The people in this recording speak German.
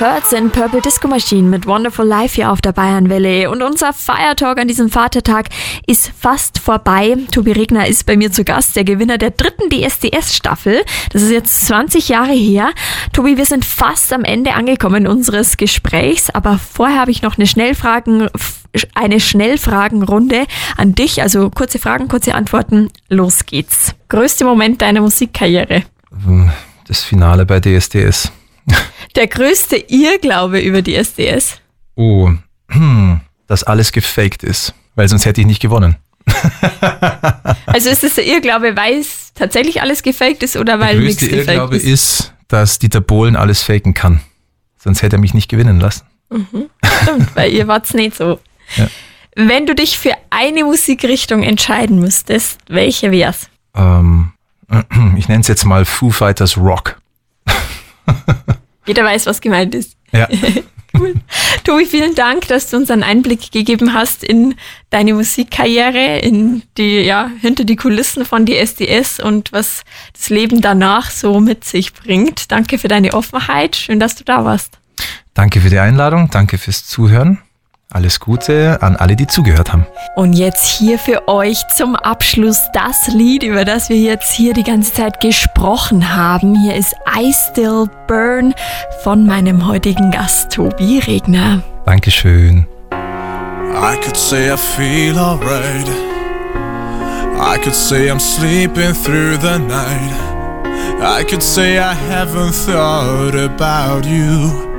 Hurts and Purple Disco Machine mit Wonderful Life hier auf der Bayernwelle. Und unser Feiertalk an diesem Vatertag ist fast vorbei. Tobi Regner ist bei mir zu Gast, der Gewinner der 3. DSDS-Staffel. Das ist jetzt 20 Jahre her. Tobi, wir sind fast am Ende angekommen unseres Gesprächs, aber vorher habe ich noch eine Schnellfragenrunde an dich. Also kurze Fragen, kurze Antworten. Los geht's. Größter Moment deiner Musikkarriere? Das Finale bei DSDS. Der größte Irrglaube über die SDS? Oh, dass alles gefaked ist, weil sonst hätte ich nicht gewonnen. Also ist es der Irrglaube, weil es tatsächlich alles gefaked ist oder weil nichts gefaked ist? Der größte Irrglaube ist, dass Dieter Bohlen alles faken kann. Sonst hätte er mich nicht gewinnen lassen. Mhm, stimmt, weil ihr wart's nicht so. Ja. Wenn du dich für eine Musikrichtung entscheiden müsstest, welche wär's? Ich nenne es jetzt mal Foo Fighters Rock. Jeder weiß, was gemeint ist. Ja. Cool. Tobi, vielen Dank, dass du uns einen Einblick gegeben hast in deine Musikkarriere, in die, hinter die Kulissen von DSDS und was das Leben danach so mit sich bringt. Danke für deine Offenheit. Schön, dass du da warst. Danke für die Einladung. Danke fürs Zuhören. Alles Gute an alle, die zugehört haben. Und jetzt hier für euch zum Abschluss das Lied, über das wir jetzt hier die ganze Zeit gesprochen haben. Hier ist I Still Burn von meinem heutigen Gast Tobi Regner. Dankeschön. I could say I feel alright. I could say I'm sleeping through the night. I could say I haven't thought about you